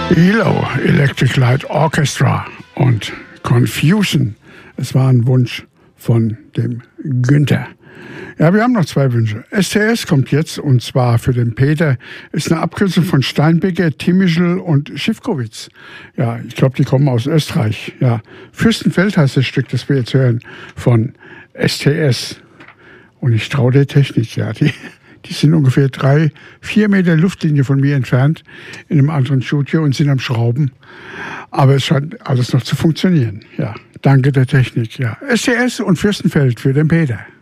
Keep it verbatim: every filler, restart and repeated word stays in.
ELO, Electric Light Orchestra und Confusion. Es war ein Wunsch von dem Günther. Ja, wir haben noch zwei Wünsche. S T S kommt jetzt, und zwar für den Peter. Ist eine Abkürzung von Steinbecker, Timischl und Schiffkowitz. Ja, ich glaube, die kommen aus Österreich. Ja, Fürstenfeld heißt das Stück, das wir jetzt hören, von S T S. Und ich traue der Technik, ja. Die, die sind ungefähr drei, vier Meter Luftlinie von mir entfernt, in einem anderen Studio, und sind am Schrauben. Aber es scheint alles noch zu funktionieren. Ja, danke der Technik. Ja, S T S und Fürstenfeld für den Peter.